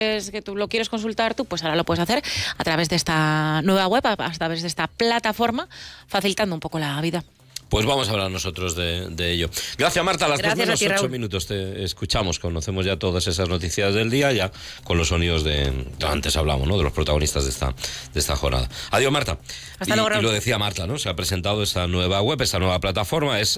que tú lo quieres consultar tú, pues ahora lo puedes hacer a través de esta nueva web, a través de esta plataforma, facilitando un poco la vida. Pues vamos a hablar nosotros de ello. Gracias, Marta. A las 2 menos 8 minutos te escuchamos. Conocemos ya todas esas noticias del día, ya con los sonidos antes hablamos, ¿no?, de los protagonistas de esta jornada. Adiós, Marta. Hasta luego, Raúl. Y lo decía Marta, ¿no? Se ha presentado esta nueva web, esta nueva plataforma, es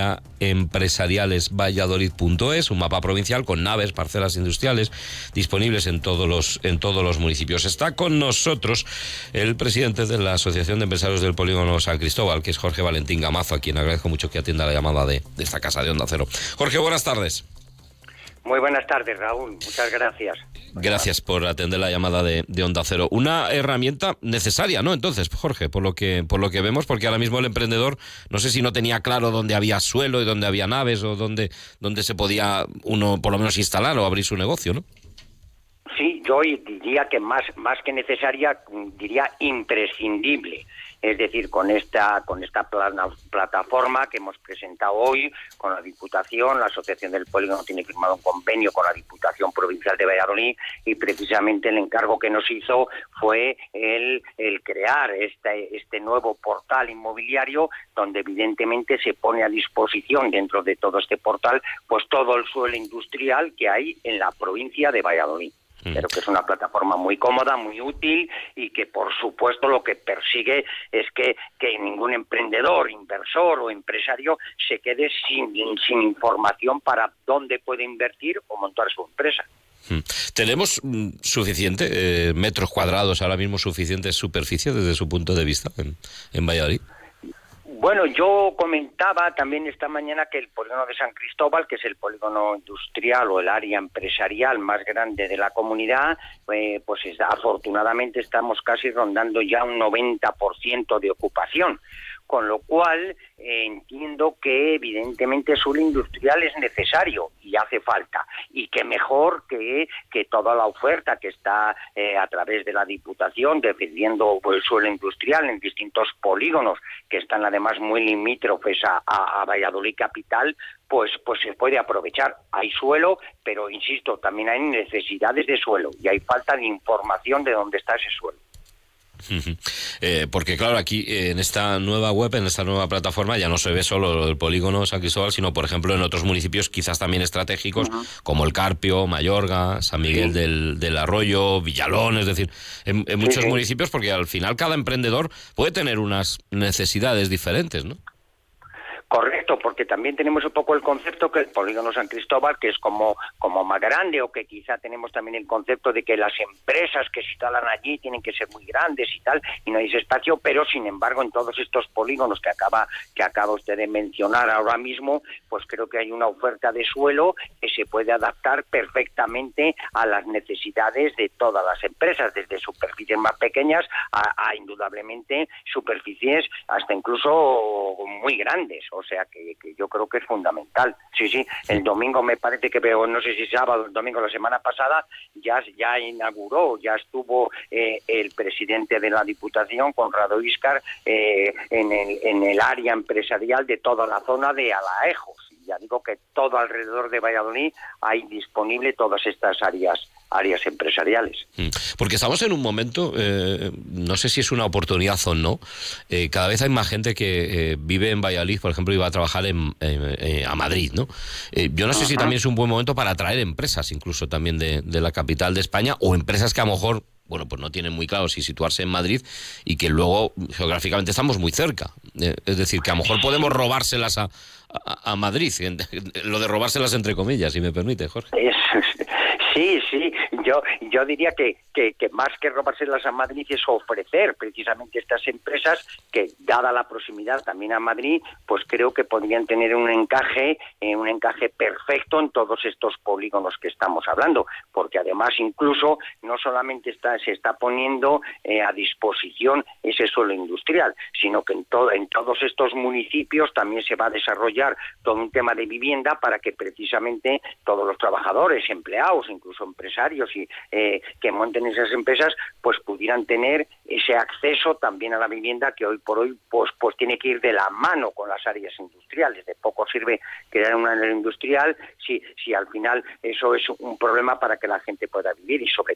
areaempresarialesvalladolid.es, un mapa provincial con naves, parcelas industriales disponibles en todos los municipios. Está con nosotros el presidente de la Asociación de Empresarios del Polígono San Cristóbal, que es Jorge Valentín Gamazo, a quien agradezco mucho que atienda la llamada de esta casa de Onda Cero. Jorge, buenas tardes. Muy buenas tardes, Raúl. Muchas gracias. Gracias por atender la llamada de Onda Cero. Una herramienta necesaria, ¿no? Entonces, Jorge, por lo que vemos, porque ahora mismo el emprendedor, no sé si no tenía claro dónde había suelo y dónde había naves o dónde se podía uno por lo menos instalar o abrir su negocio, ¿no? Sí, yo diría que más que necesaria, diría imprescindible. Es decir, con esta plataforma que hemos presentado hoy, con la Diputación, la Asociación del Polígono tiene firmado un convenio con la Diputación Provincial de Valladolid, y precisamente el encargo que nos hizo fue el crear este nuevo portal inmobiliario, donde evidentemente se pone a disposición dentro de todo este portal pues todo el suelo industrial que hay en la provincia de Valladolid. Pero que es una plataforma muy cómoda, muy útil, y que por supuesto lo que persigue es que ningún emprendedor, inversor o empresario se quede sin información para dónde puede invertir o montar su empresa. ¿Tenemos suficiente metros cuadrados, ahora mismo suficiente superficie desde su punto de vista en Valladolid? Bueno, yo comentaba también esta mañana que el polígono de San Cristóbal, que es el polígono industrial o el área empresarial más grande de la comunidad, pues afortunadamente estamos casi rondando ya un 90% de ocupación. Con lo cual entiendo que evidentemente el suelo industrial es necesario y hace falta, y que mejor que toda la oferta que está a través de la Diputación defendiendo el suelo industrial en distintos polígonos que están además muy limítrofes a Valladolid capital, pues se puede aprovechar. Hay suelo, pero insisto, también hay necesidades de suelo y hay falta de información de dónde está ese suelo. Porque claro, aquí en esta nueva web, en esta nueva plataforma, ya no se ve solo el polígono San Cristóbal, sino por ejemplo en otros municipios quizás también estratégicos, como el Carpio, Mayorga, San Miguel del Arroyo, Villalón, es decir, en muchos municipios, porque al final cada emprendedor puede tener unas necesidades diferentes, ¿no? Correcto, porque también tenemos un poco el concepto que el polígono San Cristóbal, que es como más grande, o que quizá tenemos también el concepto de que las empresas que se instalan allí tienen que ser muy grandes y tal, y no hay ese espacio, pero sin embargo en todos estos polígonos que acaba usted de mencionar ahora mismo, pues creo que hay una oferta de suelo que se puede adaptar perfectamente a las necesidades de todas las empresas, desde superficies más pequeñas a indudablemente superficies hasta incluso muy grandes. O sea que yo creo que es fundamental. Sí, el domingo me parece que, no sé si sábado o el domingo, la semana pasada, ya inauguró, ya estuvo el presidente de la Diputación, Conrado Íscar, en el área empresarial de toda la zona de Alaejos. Ya digo que todo alrededor de Valladolid hay disponible todas estas áreas empresariales. Porque estamos en un momento, no sé si es una oportunidad o no, cada vez hay más gente que vive en Valladolid, por ejemplo, y va a trabajar a Madrid, ¿no? Yo no sé si también es un buen momento para atraer empresas, incluso también de la capital de España, o empresas que a lo mejor, bueno, pues no tienen muy claro si situarse en Madrid y que luego geográficamente estamos muy cerca. Es decir, que a lo mejor podemos robárselas a Madrid, lo de robárselas entre comillas, si me permite, Jorge. Sí, yo diría que más que robárselas a Madrid es ofrecer precisamente estas empresas que, dada la proximidad también a Madrid, pues creo que podrían tener un encaje perfecto en todos estos polígonos que estamos hablando, porque además incluso no solamente se está poniendo a disposición ese suelo industrial, sino que en todos estos municipios también se va a desarrollar todo un tema de vivienda para que precisamente todos los trabajadores, empleados, incluso empresarios y que monten esas empresas, pues pudieran tener ese acceso también a la vivienda que hoy por hoy pues tiene que ir de la mano con las áreas industriales. De poco sirve crear una área industrial si al final eso es un problema para que la gente pueda vivir, y sobre